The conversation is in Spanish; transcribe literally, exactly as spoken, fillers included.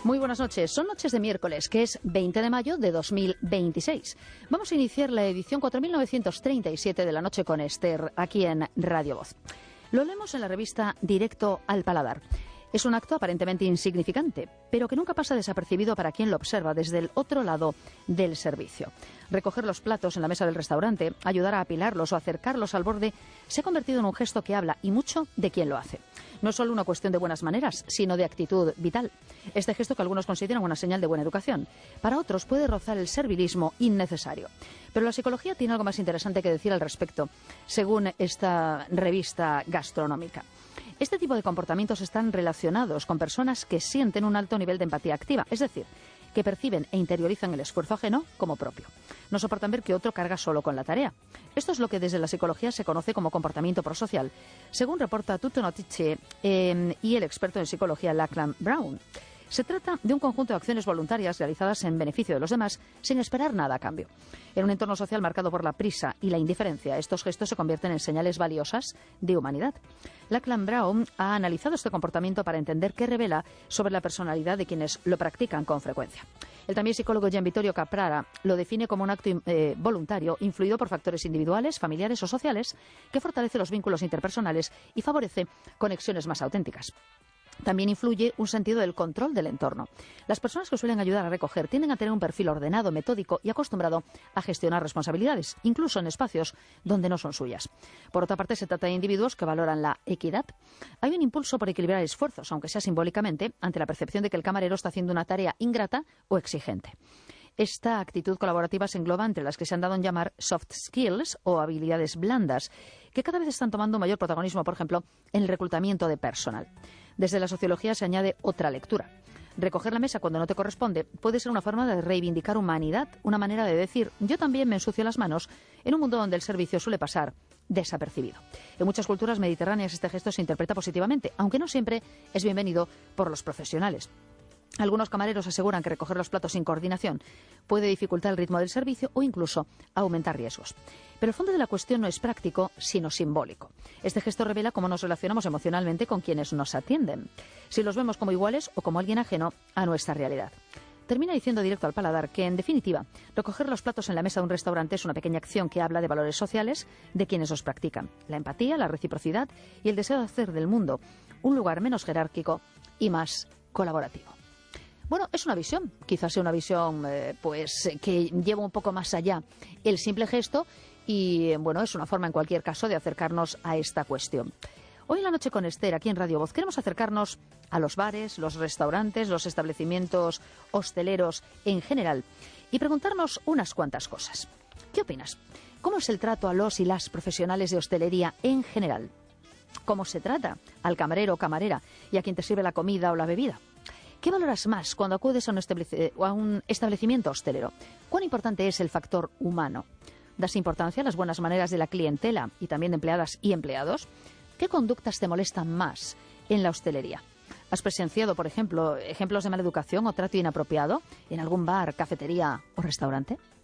Muy buenas noches. Son noches de miércoles, que es veinte de mayo de dos mil veintiséis. Vamos a iniciar la edición cuatro mil novecientos treinta y siete de La Noche con Esther, aquí en Radio Voz. Lo leemos en la revista Directo al Paladar. Es un acto aparentemente insignificante, pero que nunca pasa desapercibido para quien lo observa desde el otro lado del servicio. Recoger los platos en la mesa del restaurante, ayudar a apilarlos o acercarlos al borde, se ha convertido en un gesto que habla y mucho de quien lo hace. No es solo una cuestión de buenas maneras, sino de actitud vital. Este gesto que algunos consideran una señal de buena educación, para otros puede rozar el servilismo innecesario. Pero la psicología tiene algo más interesante que decir al respecto, según esta revista gastronómica. Este tipo de comportamientos están relacionados con personas que sienten un alto nivel de empatía activa, es decir, que perciben e interiorizan el esfuerzo ajeno como propio. No soportan ver que otro carga solo con la tarea. Esto es lo que desde la psicología se conoce como comportamiento prosocial, según reporta Tutto Notizie eh, y el experto en psicología Lachlan Brown. Se trata de un conjunto de acciones voluntarias realizadas en beneficio de los demás sin esperar nada a cambio. En un entorno social marcado por la prisa y la indiferencia, estos gestos se convierten en señales valiosas de humanidad. Lachlan Brown ha analizado este comportamiento para entender qué revela sobre la personalidad de quienes lo practican con frecuencia. El también psicólogo Gian Vittorio Caprara lo define como un acto eh, voluntario influido por factores individuales, familiares o sociales que fortalece los vínculos interpersonales y favorece conexiones más auténticas. También influye un sentido del control del entorno. Las personas que suelen ayudar a recoger tienden a tener un perfil ordenado, metódico y acostumbrado a gestionar responsabilidades, incluso en espacios donde no son suyas. Por otra parte, se trata de individuos que valoran la equidad. Hay un impulso por equilibrar esfuerzos, aunque sea simbólicamente, ante la percepción de que el camarero está haciendo una tarea ingrata o exigente. Esta actitud colaborativa se engloba entre las que se han dado en llamar soft skills o habilidades blandas, que cada vez están tomando mayor protagonismo, por ejemplo, en el reclutamiento de personal. Desde la sociología se añade otra lectura. Recoger la mesa cuando no te corresponde puede ser una forma de reivindicar humanidad, una manera de decir yo también me ensucio las manos en un mundo donde el servicio suele pasar desapercibido. En muchas culturas mediterráneas este gesto se interpreta positivamente, aunque no siempre es bienvenido por los profesionales. Algunos camareros aseguran que recoger los platos sin coordinación puede dificultar el ritmo del servicio o incluso aumentar riesgos. Pero el fondo de la cuestión no es práctico, sino simbólico. Este gesto revela cómo nos relacionamos emocionalmente con quienes nos atienden, si los vemos como iguales o como alguien ajeno a nuestra realidad. Termina diciendo Directo al Paladar que, en definitiva, recoger los platos en la mesa de un restaurante es una pequeña acción que habla de valores sociales de quienes los practican, la empatía, la reciprocidad y el deseo de hacer del mundo un lugar menos jerárquico y más colaborativo. Bueno, es una visión, quizás sea una visión eh, pues que lleva un poco más allá el simple gesto y, bueno, es una forma en cualquier caso de acercarnos a esta cuestión. Hoy en La Noche con Esther, aquí en Radio Voz, queremos acercarnos a los bares, los restaurantes, los establecimientos hosteleros en general y preguntarnos unas cuantas cosas. ¿Qué opinas? ¿Cómo es el trato a los y las profesionales de hostelería en general? ¿Cómo se trata al camarero o camarera y a quien te sirve la comida o la bebida? ¿Qué valoras más cuando acudes a un, establec- a un establecimiento hostelero? ¿Cuán importante es el factor humano? ¿Das importancia a las buenas maneras de la clientela y también de empleadas y empleados? ¿Qué conductas te molestan más en la hostelería? ¿Has presenciado, por ejemplo, ejemplos de mala educación o trato inapropiado en algún bar, cafetería o restaurante?